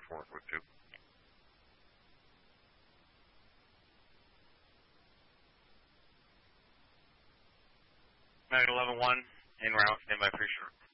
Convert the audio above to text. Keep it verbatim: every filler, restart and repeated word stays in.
forward with two. Mag eleven one, en route, stand by pre-short.